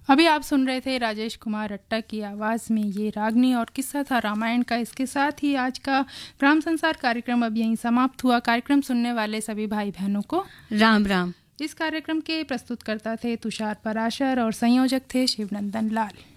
अभी आप सुन रहे थे राजेश कुमार रट्टा की आवाज़ में ये रागनी और किस्सा था रामायण का। इसके साथ ही आज का ग्राम संसार कार्यक्रम अब यहीं समाप्त हुआ। कार्यक्रम सुनने वाले सभी भाई बहनों को राम राम। इस कार्यक्रम के प्रस्तुतकर्ता थे तुषार पराशर और संयोजक थे शिवनंदन लाल।